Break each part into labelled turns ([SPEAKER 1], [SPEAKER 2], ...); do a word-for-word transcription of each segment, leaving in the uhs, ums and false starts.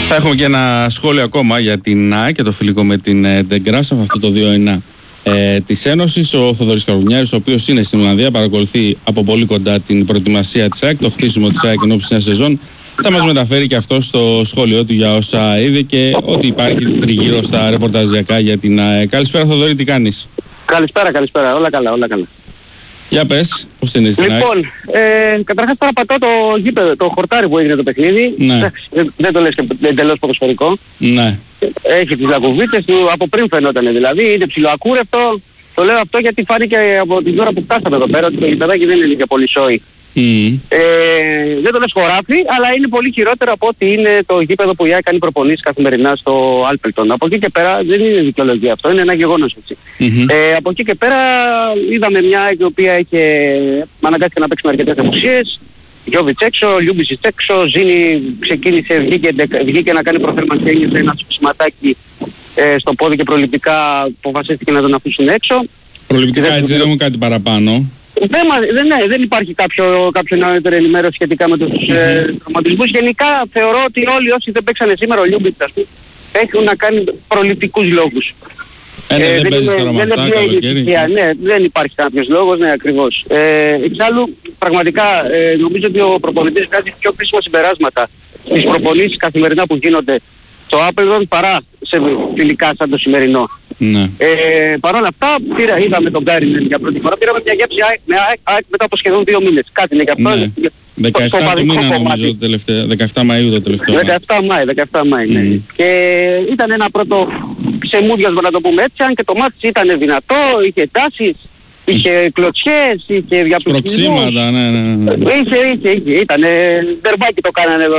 [SPEAKER 1] Θα έχουμε και ένα σχόλιο ακόμα για την ΑΕΚ και το φιλικό με την Ντεγκράσαφ, αυτό το δύο ένα ε, της Ένωσης. Ο Θοδωρής Καρουνιάρης, ο οποίος είναι στην Ολλανδία, παρακολουθεί από πολύ κοντά την προετοιμασία της ΑΕΚ, το χτίσιμο της ΑΕΚ ενώπιση νέας σεζόν. Θα μας μεταφέρει και αυτό στο σχόλιο του για όσα είδε και ό,τι υπάρχει τριγύρω στα ρεπορταζιακά για την ΑΕΚ. Καλησπέρα Θοδωρή, τι κάνεις?
[SPEAKER 2] Καλησπέρα, καλησπέρα. Όλα καλά, όλα καλά.
[SPEAKER 1] Για πες, πώς την είσαι?
[SPEAKER 2] Λοιπόν, ε, καταρχάς παραπατώ το γήπεδο, το χορτάρι που έγινε το παιχνίδι.
[SPEAKER 1] Ναι.
[SPEAKER 2] Δεν, δεν το λες και εντελώς ποδοσφαιρικό.
[SPEAKER 1] Ναι.
[SPEAKER 2] Έχει τις λακκουβίτσες του, από πριν φαινόταν δηλαδή, είναι ψιλοακούρευτο. Το λέω αυτό γιατί φάνηκε από την ώρα που φτάσαμε εδώ πέρα ότι το γηπεδάκι δεν είναι και πολύ σόι.
[SPEAKER 1] Mm.
[SPEAKER 2] Ε, δεν το λες χωράφι, αλλά είναι πολύ χειρότερο από ότι είναι το γήπεδο που η ΑΕΚ κάνει προπονήσεις καθημερινά στο Άλπελτον. Από εκεί και πέρα δεν είναι δικαιολογία αυτό, είναι ένα γεγονός έτσι.
[SPEAKER 1] Mm-hmm.
[SPEAKER 2] Ε, από εκεί και πέρα είδαμε μια ΑΕΚ η οποία είχε αναγκάστηκε να παίξει με αρκετές απουσίες. Γιώβιτς έξω, Λιούμπισιτς έξω, Ζήνη ξεκίνησε, βγήκε, βγήκε να κάνει προθέρμανση, έγινε ένα σηματάκι ε, στο πόδι και προληπτικά αποφασίστηκε να τον αφήσουν έξω.
[SPEAKER 1] Προληπτικά έτσι δεν έχουμε κάτι παραπάνω.
[SPEAKER 2] Δεν, δεν, ναι, δεν υπάρχει κάποιο, κάποιο νεότερη ενημέρωση σχετικά με τους mm-hmm. ε, τραυματισμούς. Γενικά θεωρώ ότι όλοι όσοι δεν παίξανε σήμερα ο Λιούμπιτς έχουν να κάνουν προληπτικούς λόγους.
[SPEAKER 1] Ε, ναι, ε, δεν παίζεις τώρα με αυτά, καλοκαίρι.
[SPEAKER 2] Ναι, δεν υπάρχει κάποιος λόγος, ναι, ακριβώς. Ε, εξάλλου, πραγματικά, ε, νομίζω ότι ο προπονητής βγάζει πιο κρίσιμα συμπεράσματα στις προπονήσεις καθημερινά που γίνονται στο Άπελτον παρά σε φιλικά σαν το σημερινό.
[SPEAKER 1] Ναι.
[SPEAKER 2] Ε, Παρ' όλα αυτά, πήρα, είδαμε τον Γκάρινεν για πρώτη φορά. Πήραμε μια γεύση με ΑΕΚ μετά από σχεδόν δύο μήνες. Κάτι είναι και αυτό.
[SPEAKER 1] Ναι. δεκαεφτά του μήνα νομίζω το τελευταίο, δεκαεφτά Μαΐου το τελευταίο.
[SPEAKER 2] δεκαεφτά Μαΐου, δεκαεφτά Μαΐου, ναι. Mm. Και ήταν ένα πρώτο ξεμούδιασμα να το πούμε έτσι, αν και το μάτς ήταν δυνατό, είχε τάσεις, είχε κλωτσιές, είχε διαπληκτισμούς.
[SPEAKER 1] Προξήματα, ναι, ναι, ναι.
[SPEAKER 2] Είχε, είχε, είχε, ήταν ντερμπάκι το κάνανε εδώ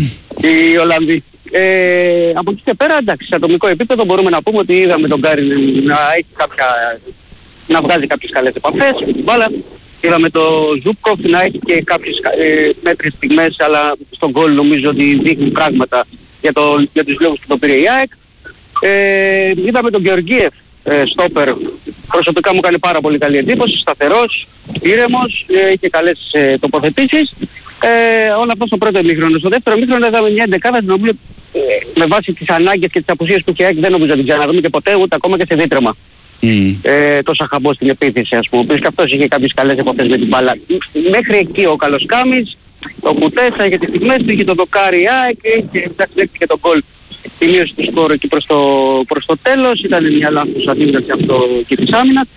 [SPEAKER 2] οι Ολλανδοί. Ε, από εκεί και πέρα, εντάξει, σε ατομικό επίπεδο μπορούμε να πούμε ότι είδαμε τον Γκάρινεν να έχει κάποια, να βγάζει κάποιες καλές επαφές με την μπάλα. Είδαμε τον Ζούπκοφ να έχει και κάποιες ε, μέτρες στιγμές, αλλά στον γκολ νομίζω ότι δείχνει πράγματα για, το, για τους λόγους που το πήρε η ΑΕΚ. Ε, είδαμε τον Γεωργίεφ, ε, στόπερ, προσωπικά μου έκανε πάρα πολύ καλή εντύπωση, σταθερός, ήρεμος, ε, είχε καλές ε, τοποθετήσεις. Ε, όλα αυτά στο πρώτο ημίχρονο. Στο δεύτερο ημίχρονο είδαμε μια εντεκάδα την οποία ε, με βάση τις ανάγκες και τις απουσίες που είχε δεν νομίζω να την ξαναδούμε και ποτέ ούτε ακόμα και σε δίτρεμα. Mm. Ε, τόσα χαμπό στην επίθεση ας πούμε. Επίσης και αυτός είχε κάποιες καλές επαφές με την μπάλα. Μέχρι εκεί ο Καλοσκάμης, ο Κουτέσα είχε τις στιγμές του, είχε το δοκάρι και είχε και τον γκολ. Τη μείωση του σκόρου εκεί προς το, προς το τέλος. Ήταν μια λάθος αντίδραση από το και της άμυνας.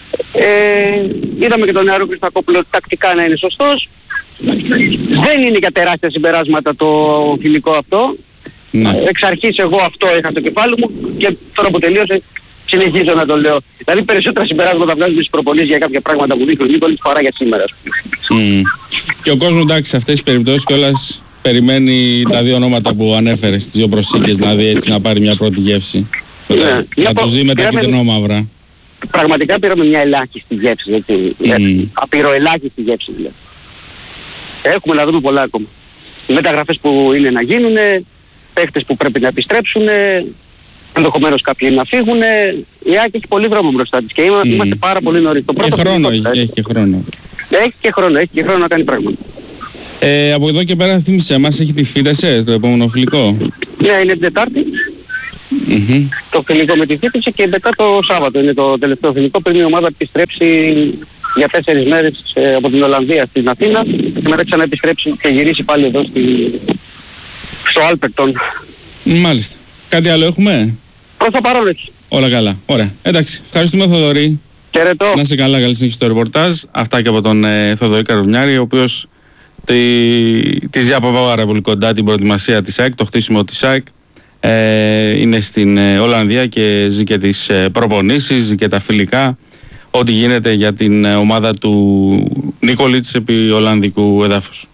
[SPEAKER 2] Ε, είδαμε και τον νεαρό Χριστακόπουλο τακτικά να είναι σωστός. Δεν είναι για τεράστια συμπεράσματα το φιλικό αυτό. Ναι. Εξ αρχής εγώ αυτό είχα στο κεφάλι μου και τώρα που τελείωσε συνεχίζω να το λέω. Δηλαδή περισσότερα συμπεράσματα βγάζουμε στις προπονήσεις για κάποια πράγματα που δείχνουν λίγο φορά για σήμερα. Mm.
[SPEAKER 1] Και ο κόσμος εντάξει σε αυτές τις περιπτώσεις κιόλας περιμένει τα δύο ονόματα που ανέφερε στις δύο προσήκες να δει έτσι να πάρει μια πρώτη γεύση. Ναι. Να, να τους δει με τα κυτρινόμαυρα. Πραγματικά
[SPEAKER 2] πήραμε μια ελάχιστη γεύση, έτσι. Mm. Απειροελάχιστη γεύση δηλαδή. Έχουμε να δούμε πολλά ακόμα. Μεταγραφές που είναι να γίνουν, παίχτες που πρέπει να επιστρέψουν, ενδεχομένως κάποιοι να φύγουν. Η ΑΕΚ έχει πολύ δρόμο μπροστά της και είμαστε, mm. είμαστε πάρα πολύ νωρίς. Το
[SPEAKER 1] και χρόνο έχει, έχει και χρόνο.
[SPEAKER 2] Έχει και χρόνο, έχει και χρόνο να κάνει πράγματα.
[SPEAKER 1] Ε, από εδώ και πέρα θύμισε μας, έχει τη Φίτεσσε το επόμενο φιλικό.
[SPEAKER 2] Ναι, είναι την Τετάρτη. Mm-hmm. Το φιλικό με τη Φίτεσσε και μετά το Σάββατο είναι το τελευταίο φιλικό πριν η ομάδα επιστρέψει για τέσσερις μέρες ε, από την Ολλανδία στην Αθήνα και μετά ξαναεπιστρέψει και γυρίσει πάλι εδώ στη... στο Άλπελτον.
[SPEAKER 1] Μάλιστα. Κάτι άλλο έχουμε?
[SPEAKER 2] Προς το παρόν έτσι.
[SPEAKER 1] Όλα καλά. Ωραία. Εντάξει. Ευχαριστούμε Θοδωρή.
[SPEAKER 2] Χαιρετώ.
[SPEAKER 1] Να είσαι καλά, καλή συνέχιση στο ρεπορτάζ. Αυτά και από τον ε, Θοδωρή Καρουνιάρη, ο οποίος τη, τη ζει από πάρα πολύ κοντά την προετοιμασία της ΑΕΚ, το χτίσιμο της ΑΕΚ. Ε, είναι στην ε, Ολλανδία και ζει και τις ε, προπονήσεις, ζει και τα φιλικά. Ό,τι γίνεται για την ομάδα του Νίκολιτς επί Ολλανδικού εδάφους.